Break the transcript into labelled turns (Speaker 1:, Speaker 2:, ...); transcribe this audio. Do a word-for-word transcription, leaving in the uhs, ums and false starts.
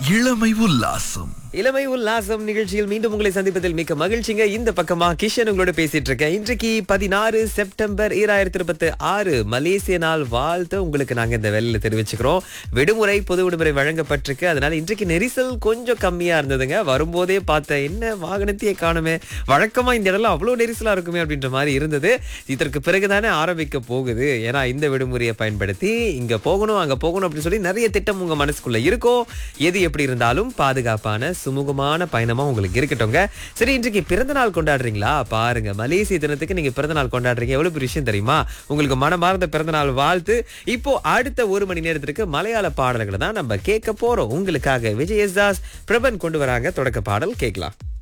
Speaker 1: இளமை உல்லாசம்.
Speaker 2: இளமை உல்லாசம் நிகழ்ச்சியில் மீண்டும் உங்களை சந்திப்பதில் மிக்க மகிழ்ச்சிங்க. இந்த பக்கமா கிஷன் உங்களோட பேசிட்டு இருக்கேன். இன்றைக்கு பதினாறு செப்டம்பர் ஈராயிரத்தி இருபத்தி ஆறு மலேசிய நாள் வாழ்த்து உங்களுக்கு நாங்க இந்த வேலையில தெரிவிச்சுக்கிறோம். விடுமுறை பொது விடுமுறை வழங்கப்பட்டிருக்கு. அதனால இன்றைக்கு நெரிசல் கொஞ்சம் கம்மியா இருந்ததுங்க. வரும்போதே பார்த்தேன், என்ன வாகனத்தையே காணுமே, வழக்கமா இந்த இடம்ல அவ்வளவு நெரிசலா இருக்குமே அப்படின்ற மாதிரி இருந்தது. இதற்கு பிறகுதானே ஆரம்பிக்க போகுது. ஏன்னா இந்த விடுமுறையை பயன்படுத்தி இங்க போகணும் அங்க போகணும் அப்படின்னு சொல்லி நிறைய திட்டம் உங்க மனசுக்குள்ள இருக்கும். எது எப்படி இருந்தாலும் பாதுகாப்பான சுமூகமான பயணமா உங்களுக்கு இருக்கட்டும்ங்க. சரி, இன்றைக்கு பிறந்த நாள் கொண்டாடுறீங்களா? பாருங்க, மலேசிய தினத்துக்கு நீங்க பிறந்த நாள் கொண்டாடுறீங்க. எவ்வளவு பெரிய விஷயம் தெரியுமா? உங்களுக்கு மனமார்ந்த பிறந்த நாள் வாழ்த்து. இப்போ அடுத்த ஒரு மணி நேரத்திற்கு மலையாள பாடல்களை தான் நம்ம கேட்க போறோம். உங்களுக்காக விஜய் எஸ் தாஸ், பிரபன் கொண்டு வராங்க. தொடக்க பாடல் கேட்கலாம்.